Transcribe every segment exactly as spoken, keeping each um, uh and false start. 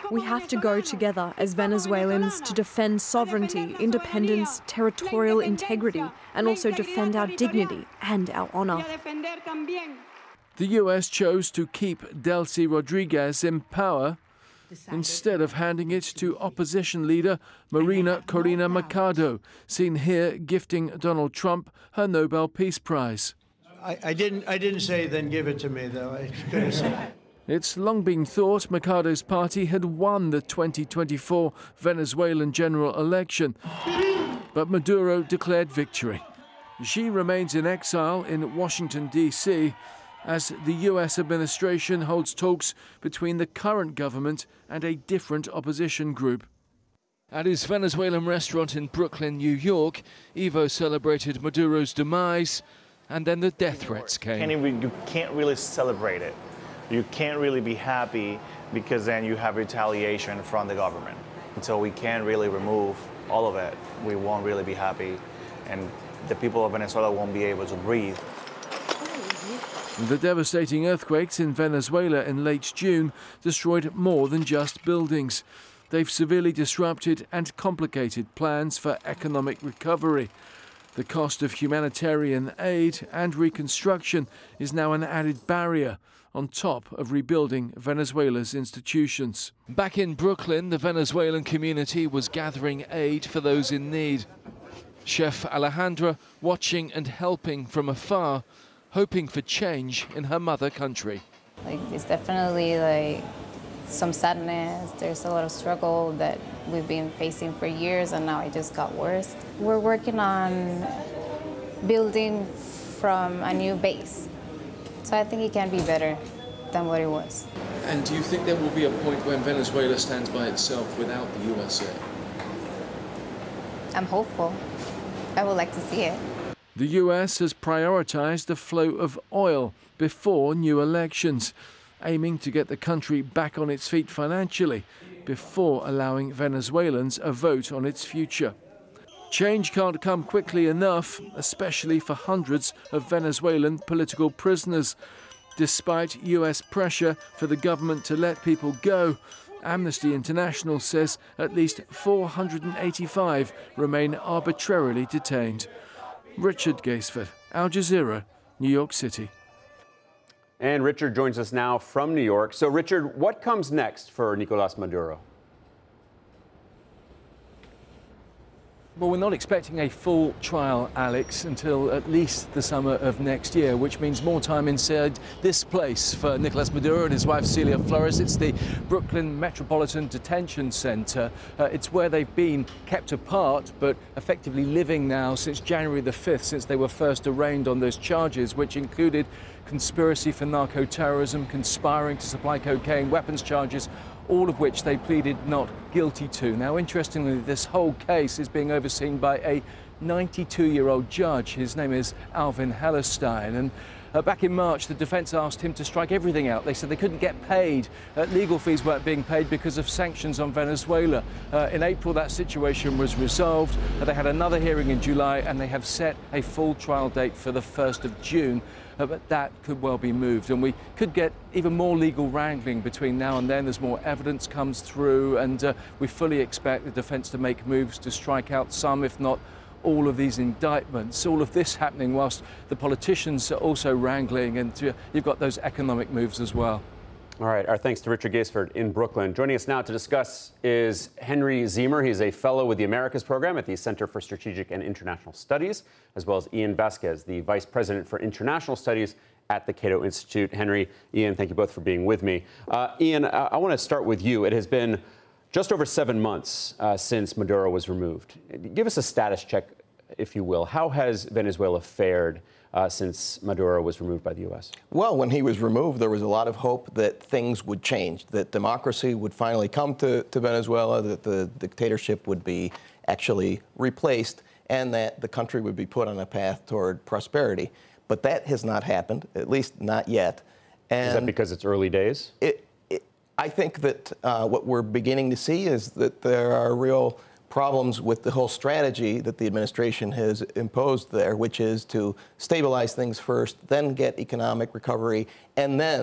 We have to go together as Venezuelans to defend sovereignty, independence, territorial integrity, and also defend our dignity and our honour. The U S chose to keep Delcy Rodriguez in power instead of handing it to opposition leader Marina Corina Machado, seen here gifting Donald Trump her Nobel Peace Prize. I, I didn't. I didn't say then give it to me, though. I couldn't say. It's long been thought Machado's party had won the twenty twenty-four Venezuelan general election, but Maduro declared victory. She remains in exile in Washington, D C, as the U S administration holds talks between the current government and a different opposition group. At his Venezuelan restaurant in Brooklyn, New York, Evo celebrated Maduro's demise, and then the death threats came. You can't really celebrate it. You can't really be happy because then you have retaliation from the government. Until we can really remove all of it, we won't really be happy, and the people of Venezuela won't be able to breathe. The devastating earthquakes in Venezuela in late June destroyed more than just buildings. They've severely disrupted and complicated plans for economic recovery. The cost of humanitarian aid and reconstruction is now an added barrier on top of rebuilding Venezuela's institutions. Back in Brooklyn, the Venezuelan community was gathering aid for those in need. Chef Alejandra watching and helping from afar, hoping for change in her mother country. Like, it's definitely like some sadness. There's a lot of struggle that we've been facing for years, and now it just got worse. We're working on building from a new base. So I think it can be better than what it was. And do you think there will be a point when Venezuela stands by itself without the U S A? I'm hopeful. I would like to see it. The U S has prioritized the flow of oil before new elections, aiming to get the country back on its feet financially before allowing Venezuelans a vote on its future. Change can't come quickly enough, especially for hundreds of Venezuelan political prisoners. Despite U S pressure for the government to let people go, Amnesty International says at least four hundred eighty-five remain arbitrarily detained. Richard Gaisford, Al Jazeera, New York City. And Richard joins us now from New York. So, Richard, what comes next for Nicolas Maduro? Well, we're not expecting a full trial, Alex, until at least the summer of next year, which means more time inside this place for Nicolas Maduro and his wife Celia Flores. It's the Brooklyn Metropolitan Detention Center. Uh, it's where they've been kept apart, but effectively living now since January the fifth, since they were first arraigned on those charges, which included conspiracy for narco-terrorism, conspiring to supply cocaine, weapons charges, all of which they pleaded not guilty to. Now, interestingly, this whole case is being overseen by a ninety-two-year-old judge. His name is Alvin Hellerstein. And uh, back in March, the defense asked him to strike everything out. They said they couldn't get paid. Uh, legal fees weren't being paid because of sanctions on Venezuela. Uh, in April, that situation was resolved. Uh, they had another hearing in July, and they have set a full trial date for the first of June. Uh, but that could well be moved, and we could get even more legal wrangling between now and then as more evidence comes through, and uh, we fully expect the defence to make moves to strike out some, if not all, of these indictments. All of this happening whilst the politicians are also wrangling, and uh, you've got those economic moves as well. All right, our thanks to Richard Gaisford in Brooklyn. Joining us now to discuss is Henry Ziemer. He's a fellow with the Americas program at the Center for Strategic and International Studies, as well as Ian Vasquez, the vice president for international studies at the Cato Institute. Henry, Ian, thank you both for being with me. Uh, Ian, I, I want to start with you. It has been just over seven months uh, since Maduro was removed. Give us a status check, if you will. How has Venezuela fared Uh, since Maduro was removed by the U S? Well, when he was removed, there was a lot of hope that things would change, that democracy would finally come to, to Venezuela, that the dictatorship would be actually replaced, and that the country would be put on a path toward prosperity. But that has not happened, at least not yet. And is that because it's early days? It, it, I think that uh, what we're beginning to see is that there are real problems with the whole strategy that the administration has imposed there, which is to stabilize things first, then get economic recovery, and then,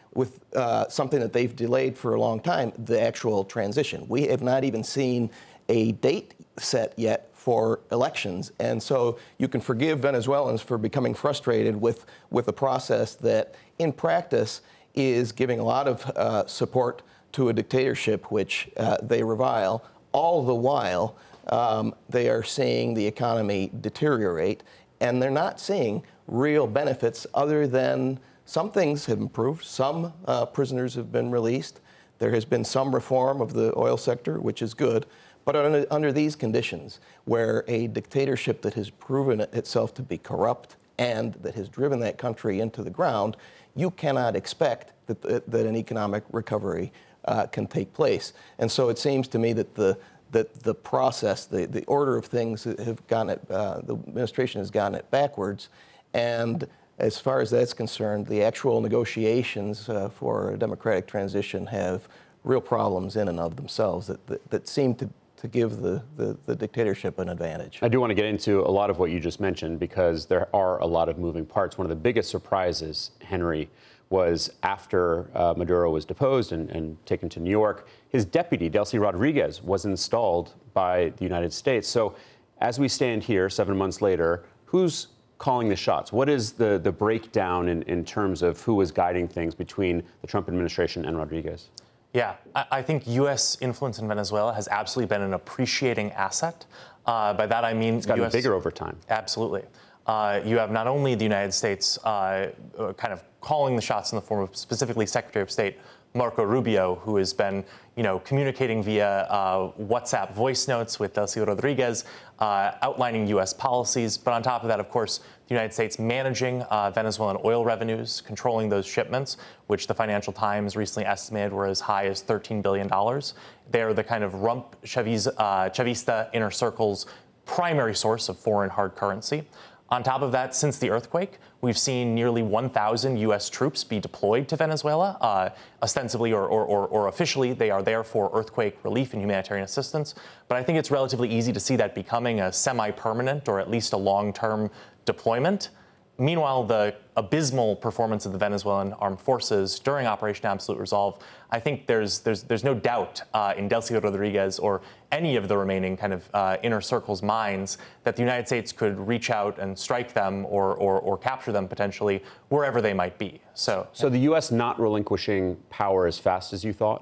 with uh, something that they've delayed for a long time, the actual transition. We have not even seen a date set yet for elections. And so you can forgive Venezuelans for becoming frustrated with, with a process that, in practice, is giving a lot of uh, support to a dictatorship which uh, they revile. All the while, um, they are seeing the economy deteriorate, and they're not seeing real benefits other than some things have improved. Some uh, prisoners have been released. There has been some reform of the oil sector, which is good. But under, under these conditions, where a dictatorship that has proven itself to be corrupt and that has driven that country into the ground, you cannot expect that, that, that an economic recovery uh, can take place. And so it seems to me that the that the process, the, the order of things have gone it, uh, the administration has gotten it backwards. And as far as that's concerned, the actual negotiations uh, for a democratic transition have real problems in and of themselves that, that, that seem to to give the, the, the dictatorship an advantage. I do want to get into a lot of what you just mentioned because there are a lot of moving parts. One of the biggest surprises, Henry, was after uh, Maduro was deposed and, and taken to New York, his deputy, Delcy Rodriguez, was installed by the United States. So as we stand here seven months later, who's calling the shots? What is the, the breakdown in, in terms of who is guiding things between the Trump administration and Rodriguez? Yeah, I think U S influence in Venezuela has absolutely been an appreciating asset. Uh, by that I mean it's gotten U S bigger over time. Absolutely. Uh, you have not only the United States uh, kind of calling the shots in the form of specifically Secretary of State Marco Rubio, who has been, you know, communicating via uh, WhatsApp voice notes with Delcy Rodriguez, uh, outlining U S policies. But on top of that, of course, the United States managing uh, Venezuelan oil revenues, controlling those shipments, which the Financial Times recently estimated were as high as thirteen billion dollars. They're the kind of rump Chaviz, uh, Chavista inner circle's primary source of foreign hard currency. On top of that, since the earthquake, we've seen nearly one thousand U S troops be deployed to Venezuela. Uh, ostensibly or, or, or, or officially, they are there for earthquake relief and humanitarian assistance. But I think it's relatively easy to see that becoming a semi-permanent or at least a long-term deployment. Meanwhile, the abysmal performance of the Venezuelan armed forces during Operation Absolute Resolve, I think there's there's there's no doubt uh, in Delcy Rodriguez or any of the remaining kind of uh, inner circle's minds that the United States could reach out and strike them or, or or capture them potentially wherever they might be. So, so the U S not relinquishing power as fast as you thought?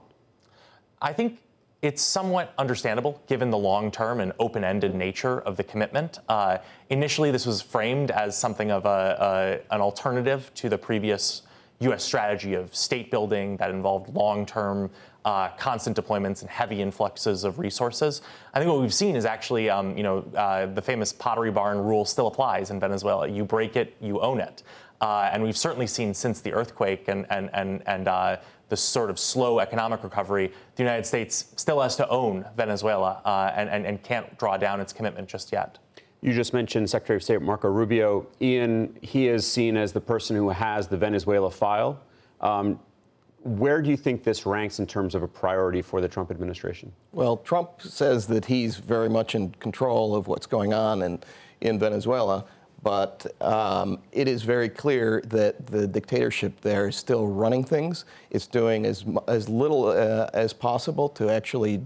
I think it's somewhat understandable given the long-term and open-ended nature of the commitment. Uh, initially, this was framed as something of a, a, an alternative to the previous U S strategy of state building that involved long-term, uh, constant deployments and heavy influxes of resources. I think what we've seen is actually, um, you know, uh, the famous Pottery Barn rule still applies in Venezuela. You break it, you own it. Uh, and we've certainly seen since the earthquake and, and, and, and uh, the sort of slow economic recovery, the United States still has to own Venezuela uh, and, and, and can't draw down its commitment just yet. You just mentioned Secretary of State Marco Rubio. Ian, he is seen as the person who has the Venezuela file. Um, where do you think this ranks in terms of a priority for the Trump administration? Well, Trump says that he's very much in control of what's going on in, in Venezuela. But um, it is very clear that the dictatorship there is still running things. It's doing as, as little uh, as possible to actually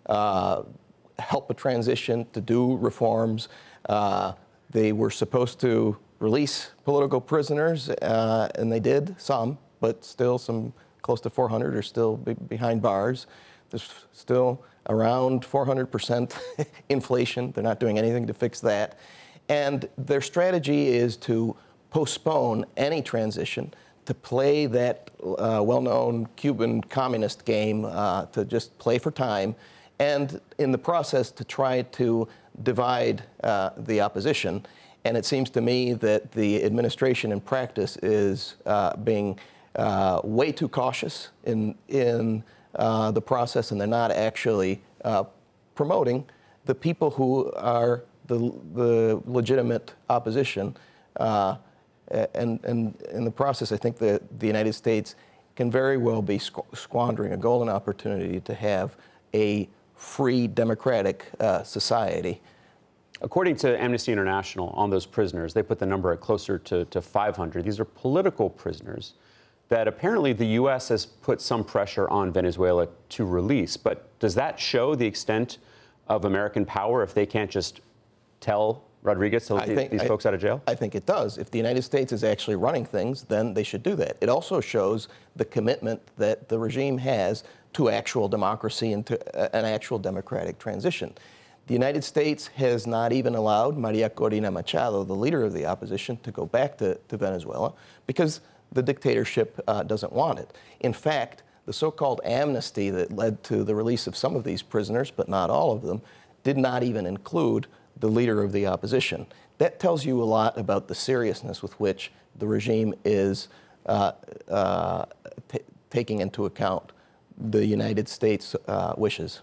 uh, help a transition, to do reforms. Uh, they were supposed to release political prisoners, uh, and they did, some, but still some close to four hundred are still be behind bars. There's still around four hundred percent inflation. They're not doing anything to fix that. And their strategy is to postpone any transition, to play that uh, well-known Cuban communist game, uh, to just play for time, and in the process to try to divide uh, the opposition. And it seems to me that the administration in practice is uh, being uh, way too cautious in, in uh, the process, and they're not actually uh, promoting the people who are The, the legitimate opposition, uh, and, and in the process, I think that the United States can very well be squ squandering a golden opportunity to have a free, democratic uh, society. According to Amnesty International, on those prisoners, they put the number at closer to, to five hundred. These are political prisoners. that apparently the U S has put some pressure on Venezuela to release. But does that show the extent of American power if they can't just tell Rodriguez to let the, these I, folks out of jail? I think it does. If the United States is actually running things, then they should do that. It also shows the commitment that the regime has to actual democracy and to an actual democratic transition. The United States has not even allowed Maria Corina Machado, the leader of the opposition, to go back to, to Venezuela because the dictatorship uh, doesn't want it. In fact, the so-called amnesty that led to the release of some of these prisoners, but not all of them, did not even include the leader of the opposition. That tells you a lot about the seriousness with which the regime is uh, uh, taking into account the United States' uh, wishes.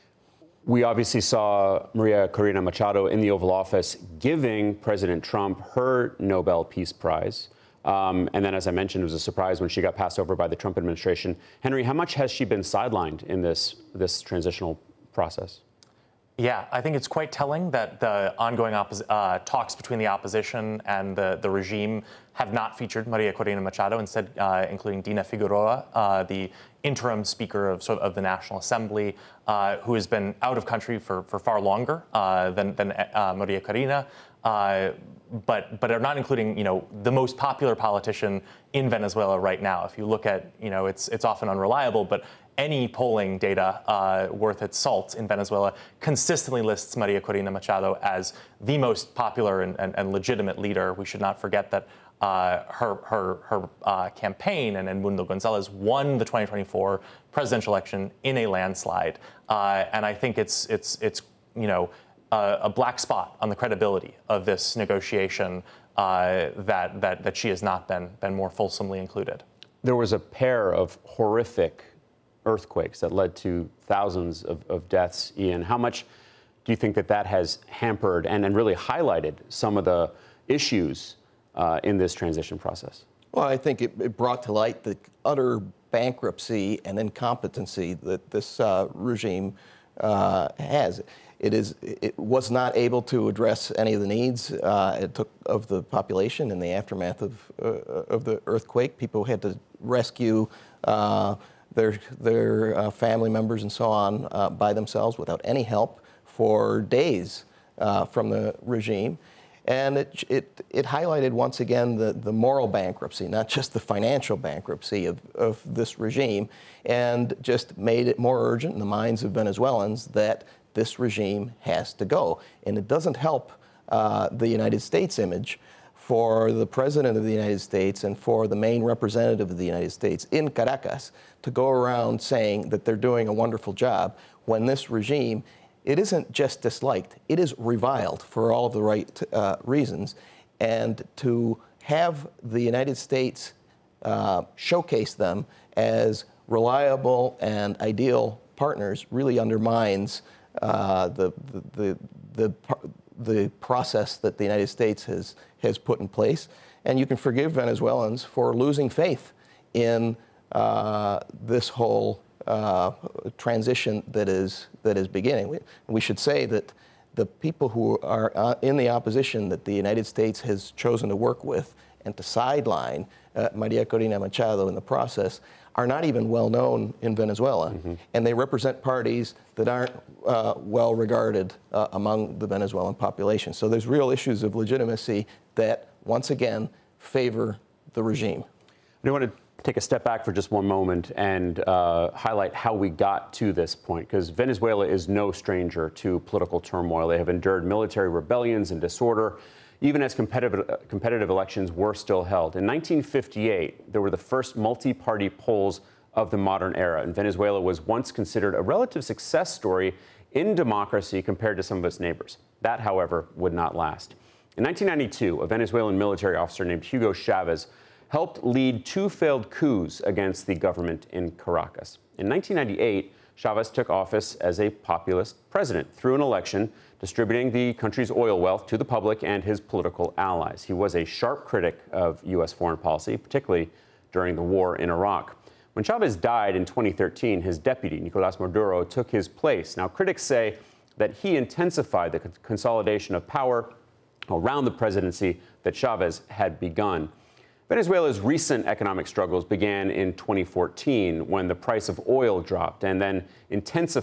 We obviously saw Maria Corina Machado in the Oval Office giving President Trump her Nobel Peace Prize. Um, and then, as I mentioned, it was a surprise when she got passed over by the Trump administration. Henry, how much has she been sidelined in this, this transitional process? Yeah, I think it's quite telling that the ongoing uh, talks between the opposition and the, the regime have not featured Maria Corina Machado, instead uh, including Dina Figueroa, uh, the interim speaker of, sort of, of the National Assembly, uh, who has been out of country for, for far longer uh, than, than uh, Maria Corina, uh, but, but are not including, you know, the most popular politician in Venezuela right now. If you look at, you know, it's, it's often unreliable, but any polling data uh, worth its salt in Venezuela consistently lists Maria Corina Machado as the most popular and, and, and legitimate leader. We should not forget that uh, her, her, her uh, campaign and Edmundo Gonzalez won the twenty twenty-four presidential election in a landslide. Uh, and I think it's, it's, it's you know, a, a black spot on the credibility of this negotiation uh, that, that, that she has not been, been more fulsomely included. There was a pair of horrific earthquakes that led to thousands of, of deaths, Ian. How much do you think that that has hampered and, and really highlighted some of the issues uh, in this transition process? Well, I think it, it brought to light the utter bankruptcy and incompetency that this uh, regime uh, has. It is. It was not able to address any of the needs uh, it took of the population in the aftermath of uh, of the earthquake. People had to rescue Uh, their, their uh, family members and so on uh, by themselves without any help for days uh, from the regime. And it, it, it highlighted once again the, the moral bankruptcy, not just the financial bankruptcy of, of this regime, and just made it more urgent in the minds of Venezuelans that this regime has to go. And it doesn't help uh, the United States image for the President of the United States and for the main representative of the United States in Caracas to go around saying that they're doing a wonderful job when this regime, it isn't just disliked, it is reviled for all of the right uh, reasons. And to have the United States uh, showcase them as reliable and ideal partners really undermines uh, the, the, the, the the process that the United States has, has put in place. And you can forgive Venezuelans for losing faith in uh, this whole uh, transition that is, that is beginning. We, we should say that the people who are uh, in the opposition that the United States has chosen to work with and to sideline uh, Maria Corina Machado in the process are not even well known in Venezuela, mm-hmm. and they represent parties that aren't uh, well regarded uh, among the Venezuelan population. So there's real issues of legitimacy that, once again, favor the regime. I want to take a step back for just one moment and uh, highlight how we got to this point, because Venezuela is no stranger to political turmoil. They have endured military rebellions and disorder, even as competitive, uh, competitive elections were still held. In nineteen fifty-eight, there were the first multi-party polls of the modern era, and Venezuela was once considered a relative success story in democracy compared to some of its neighbors. That, however, would not last. In nineteen ninety-two, a Venezuelan military officer named Hugo Chavez helped lead two failed coups against the government in Caracas. In nineteen ninety-eight, Chavez took office as a populist president through an election distributing the country's oil wealth to the public and his political allies. He was a sharp critic of U S foreign policy, particularly during the war in Iraq. When Chavez died in twenty thirteen, his deputy, Nicolás Maduro, took his place. Now, critics say that he intensified the consolidation of power around the presidency that Chavez had begun. Venezuela's recent economic struggles began in twenty fourteen when the price of oil dropped and then intensified